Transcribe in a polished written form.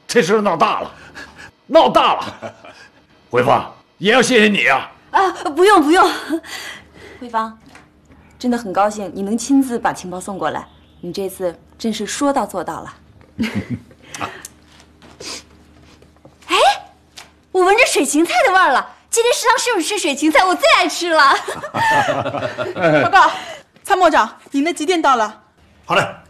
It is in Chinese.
这事闹大了，闹大了。慧芳，也要谢谢你啊！ 啊，不用不用。慧芳，真的很高兴你能亲自把情报送过来，你这次真是说到做到了。哎，我闻着水芹菜的味儿了。今天食堂是不是吃水芹菜？我最爱吃了。 报告，参谋长，你的急电到了。 好嘞。